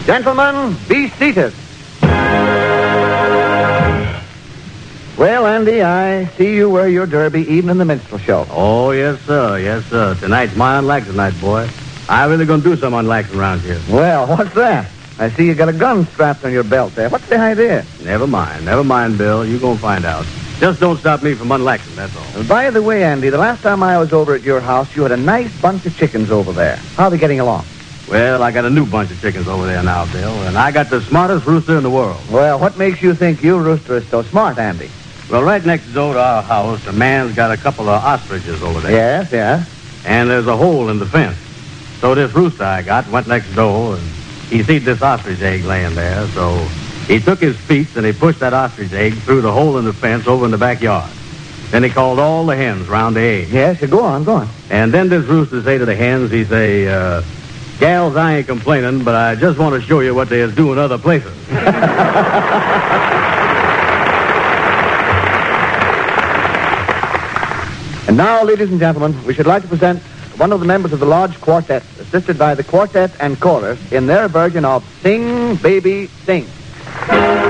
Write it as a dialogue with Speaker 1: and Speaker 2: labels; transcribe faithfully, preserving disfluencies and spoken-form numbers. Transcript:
Speaker 1: Gentlemen, be seated. Well, Andy, I see you wear your derby even in the minstrel show.
Speaker 2: Oh, yes, sir. Yes, sir. Tonight's my unlaxing night, boy. I really gonna do some unlaxing around here.
Speaker 1: Well, what's that? I see you got a gun strapped on your belt there. What's the idea?
Speaker 2: Never mind. Never mind, Bill. You gonna find out. Just don't stop me from unlaxing, that's all.
Speaker 1: And by the way, Andy, the last time I was over at your house, you had a nice bunch of chickens over there. How are they getting along?
Speaker 2: Well, I got a new bunch of chickens over there now, Bill, and I got the smartest rooster in the world.
Speaker 1: Well, what makes you think your rooster is so smart, Andy?
Speaker 2: Well, right next door to our house, a man's got a couple of ostriches over there.
Speaker 1: Yes, yes.
Speaker 2: And there's a hole in the fence. So this rooster I got went next door, and he seen this ostrich egg laying there, so he took his feet and he pushed that ostrich egg through the hole in the fence over in the backyard. Then he called all the hens round the egg.
Speaker 1: Yes, you go on, go on.
Speaker 2: And then this rooster say to the hens, he say, uh, gals, I ain't complaining, but I just want to show you what they is doing other places.
Speaker 1: And now, ladies and gentlemen, we should like to present one of the members of the Lodge Quartet, assisted by the quartet and chorus, in their version of Sing, Baby, Sing.